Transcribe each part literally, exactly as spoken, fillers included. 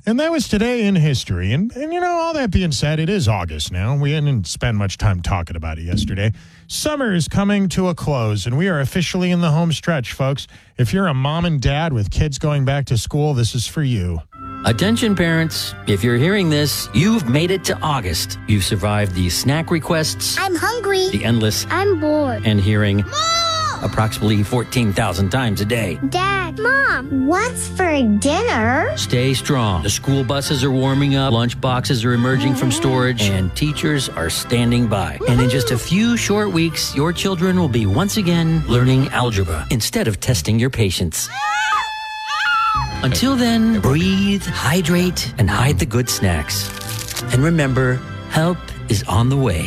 And that was today in history. And, and, you know, all that being said, it is August now. We didn't spend much time talking about it yesterday. Summer is coming to a close, and we are officially in the home stretch, folks. If you're a mom and dad with kids going back to school, this is for you. Attention parents, if you're hearing this, you've made it to August. You've survived the snack requests, I'm hungry, the endless, I'm bored, and hearing Mom! approximately fourteen thousand times a day. Dad, Mom, what's for dinner? Stay strong. The school buses are warming up, lunch boxes are emerging from storage, and teachers are standing by. And in just a few short weeks, your children will be once again learning algebra instead of testing your patience. Until then, breathe, hydrate, and hide the good snacks. And remember, help is on the way.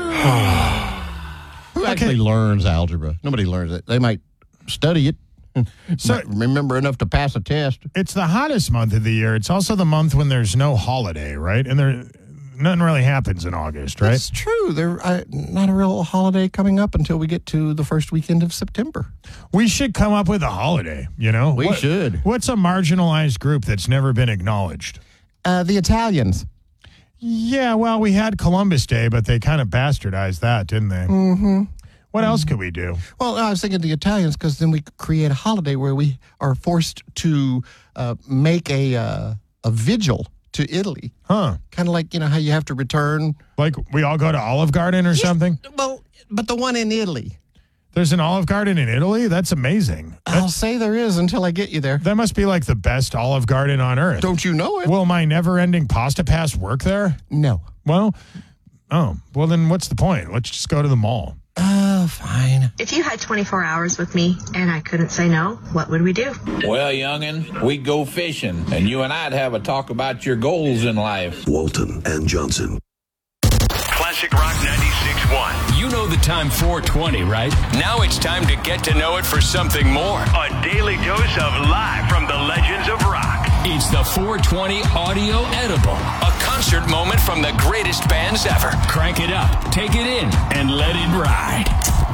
Who actually learns algebra? Nobody learns it. They might study it. So, might remember enough to pass a test. It's the hottest month of the year. It's also the month when there's no holiday, right? And there nothing really happens in August, right? That's true. There's uh, not a real holiday coming up until we get to the first weekend of September. We should come up with a holiday, you know? We what, should. What's a marginalized group that's never been acknowledged? Uh, the Italians. Yeah, well, we had Columbus Day, but they kind of bastardized that, didn't they? Mm-hmm. What else could we do? Well, I was thinking the Italians because then we could create a holiday where we are forced to uh, make a uh, a vigil to Italy. Huh. Kind of like, you know, how you have to return. Like we all go to Olive Garden or Yeah, something? Well, but the one in Italy. There's an Olive Garden in Italy? That's amazing. I'll That, say there is until I get you there. that must be like the best Olive Garden on earth. Don't you know it? Will my never-ending pasta pass work there? No. Well, oh, well then what's the point? Let's just go to the mall. Oh, fine. If you had twenty-four hours with me and I couldn't say no, what would we do? Well, youngin', we'd go fishing, and you and I'd have a talk about your goals in life. Walton and Johnson. Classic Rock ninety-six point one. You know the time four twenty, right? Now it's time to get to know it for something more. A daily dose of live from the legends of rock. It's the four twenty Audio Edible, a concert moment from the greatest bands ever. Crank it up, take it in, and let it ride.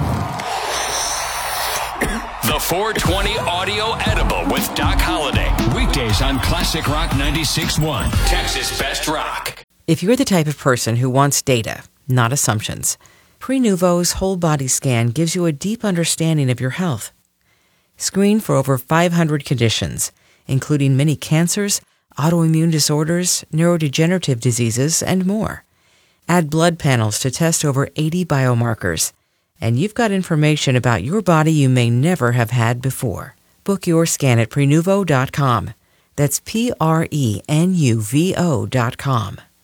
The four twenty Audio Edible with Doc Holliday. Weekdays on Classic Rock ninety-six point one, Texas Best Rock. If you're the type of person who wants data, not assumptions, Prenuvo's whole body scan gives you a deep understanding of your health. Screen for over five hundred conditions, including many cancers, autoimmune disorders, neurodegenerative diseases, and more. Add blood panels to test over eighty biomarkers, and you've got information about your body you may never have had before. Book your scan at Prenuvo dot com. That's P R E N U V O dot com.